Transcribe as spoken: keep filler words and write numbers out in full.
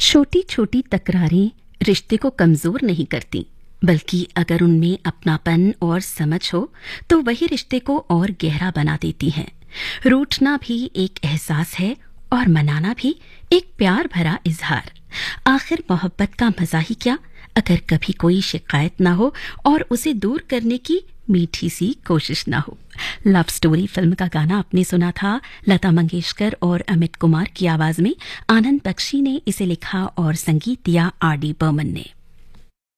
छोटी छोटी तकरारें रिश्ते को कमजोर नहीं करती, बल्कि अगर उनमें अपनापन और समझ हो तो वही रिश्ते को और गहरा बना देती हैं। रूठना भी एक एहसास है और मनाना भी एक प्यार भरा इजहार। आखिर मोहब्बत का मजा ही क्या अगर कभी कोई शिकायत ना हो और उसे दूर करने की मीठी सी कोशिश ना हो। लव स्टोरी फिल्म का गाना आपने सुना था लता मंगेशकर और अमित कुमार की आवाज में। आनंद बख्शी ने इसे लिखा और संगीत दिया आर डी बर्मन ने।